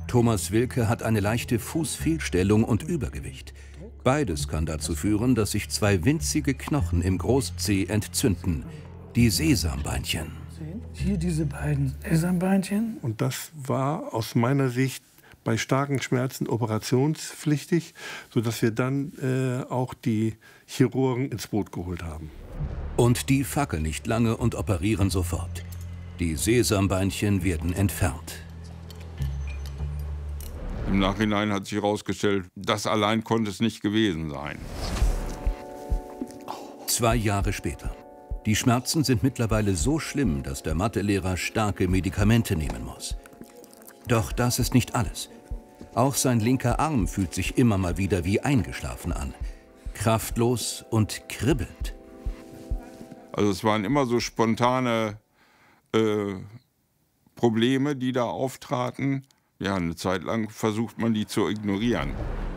Thomas Wilke hat eine leichte Fußfehlstellung und Übergewicht. Beides kann dazu führen, dass sich zwei winzige Knochen im Großzeh entzünden, die Sesambeinchen. Hier diese beiden Sesambeinchen. Und das war aus meiner Sicht bei starken Schmerzen operationspflichtig, sodass wir dann auch die Chirurgen ins Boot geholt haben. Und die fackeln nicht lange und operieren sofort. Die Sesambeinchen werden entfernt. Im Nachhinein hat sich herausgestellt, das allein konnte es nicht gewesen sein. 2 Jahre später. Die Schmerzen sind mittlerweile so schlimm, dass der Mathelehrer starke Medikamente nehmen muss. Doch das ist nicht alles. Auch sein linker Arm fühlt sich immer mal wieder wie eingeschlafen an. Kraftlos und kribbelnd. Also es waren immer so spontane Probleme, die da auftraten. Ja, eine Zeit lang versucht man, die zu ignorieren.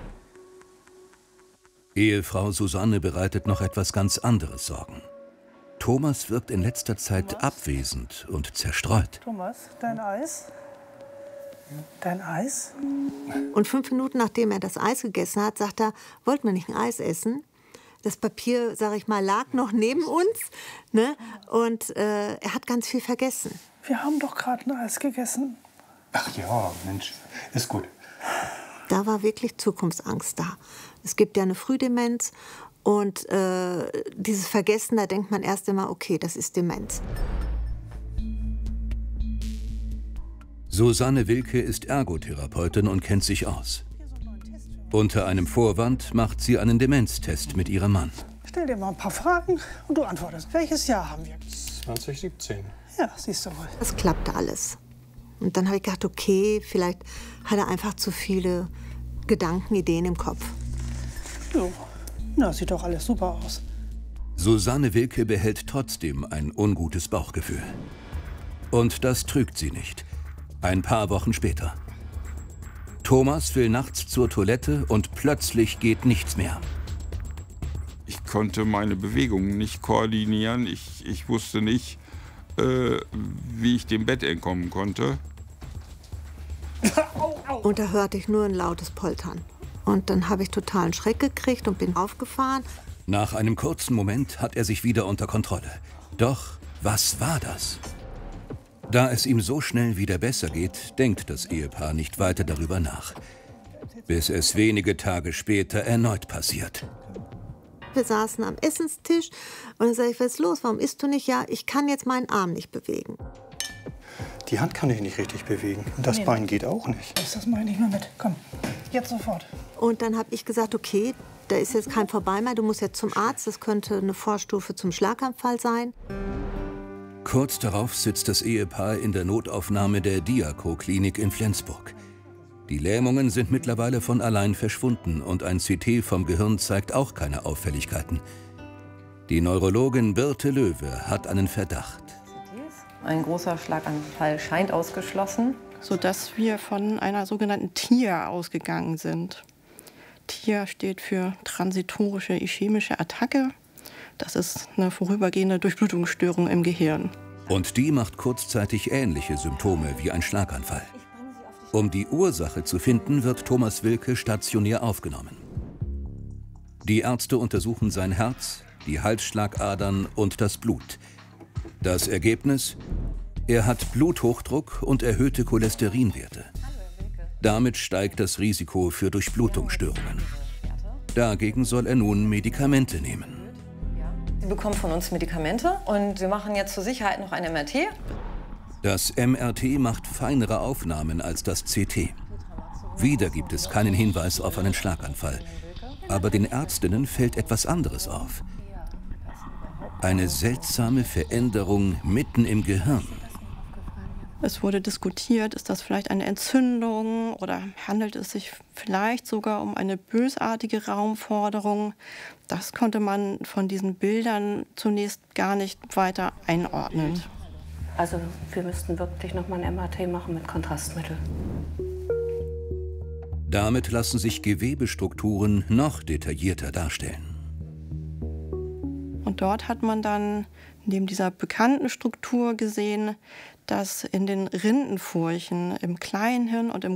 Ehefrau Susanne bereitet noch etwas ganz anderes Sorgen. Thomas wirkt in letzter Zeit abwesend und zerstreut. Thomas, dein Eis? Dein Eis? Und 5 Minuten nachdem er das Eis gegessen hat, sagt er, wollten wir nicht ein Eis essen? Das Papier, sag ich mal, lag noch neben uns, ne? Und er hat ganz viel vergessen. Wir haben doch gerade ein Eis gegessen. Ach ja, Mensch, ist gut. Da war wirklich Zukunftsangst da. Es gibt ja eine Frühdemenz und dieses Vergessen, da denkt man erst immer, okay, das ist Demenz. Susanne Wilke ist Ergotherapeutin und kennt sich aus. Unter einem Vorwand macht sie einen Demenztest mit ihrem Mann. Stell dir mal ein paar Fragen und du antwortest. Welches Jahr haben wir? 2017. Ja, siehst du wohl. Das klappte alles. Und dann habe ich gedacht, okay, vielleicht hat er einfach zu viele Gedanken, Ideen im Kopf. Jo, na, sieht doch alles super aus. Susanne Wilke behält trotzdem ein ungutes Bauchgefühl. Und das trügt sie nicht. Ein paar Wochen später. Thomas will nachts zur Toilette und plötzlich geht nichts mehr. Ich konnte meine Bewegungen nicht koordinieren. Ich wusste nicht, wie ich dem Bett entkommen konnte. Und da hörte ich nur ein lautes Poltern. Und dann habe ich totalen Schreck gekriegt und bin aufgefahren. Nach einem kurzen Moment hat er sich wieder unter Kontrolle. Doch was war das? Da es ihm so schnell wieder besser geht, denkt das Ehepaar nicht weiter darüber nach. Bis es wenige Tage später erneut passiert. Wir saßen am Essenstisch und dann sage ich, was ist los, warum isst du nicht? Ja, ich kann jetzt meinen Arm nicht bewegen. Die Hand kann ich nicht richtig bewegen. Und das Bein geht auch nicht. Das mache ich nicht mehr mit. Komm, jetzt sofort. Und dann habe ich gesagt, okay, da ist jetzt kein Vorbei mehr, du musst jetzt zum Arzt. Das könnte eine Vorstufe zum Schlaganfall sein. Kurz darauf sitzt das Ehepaar in der Notaufnahme der Diaco-Klinik in Flensburg. Die Lähmungen sind mittlerweile von allein verschwunden und ein CT vom Gehirn zeigt auch keine Auffälligkeiten. Die Neurologin Birte Löwe hat einen Verdacht. Ein großer Schlaganfall scheint ausgeschlossen, sodass wir von einer sogenannten TIA ausgegangen sind. TIA steht für transitorische ischämische Attacke. Das ist eine vorübergehende Durchblutungsstörung im Gehirn. Und die macht kurzzeitig ähnliche Symptome wie ein Schlaganfall. Um die Ursache zu finden, wird Thomas Wilke stationär aufgenommen. Die Ärzte untersuchen sein Herz, die Halsschlagadern und das Blut. Das Ergebnis? Er hat Bluthochdruck und erhöhte Cholesterinwerte. Damit steigt das Risiko für Durchblutungsstörungen. Dagegen soll er nun Medikamente nehmen. Sie bekommen von uns Medikamente und wir machen jetzt zur Sicherheit noch ein MRT. Das MRT macht feinere Aufnahmen als das CT. Wieder gibt es keinen Hinweis auf einen Schlaganfall. Aber den Ärztinnen fällt etwas anderes auf. Eine seltsame Veränderung mitten im Gehirn. Es wurde diskutiert, ist das vielleicht eine Entzündung oder handelt es sich vielleicht sogar um eine bösartige Raumforderung. Das konnte man von diesen Bildern zunächst gar nicht weiter einordnen. Also wir müssten wirklich noch mal ein MRT machen mit Kontrastmittel. Damit lassen sich Gewebestrukturen noch detaillierter darstellen. Und dort hat man dann neben dieser bekannten Struktur gesehen, dass in den Rindenfurchen im Kleinhirn und im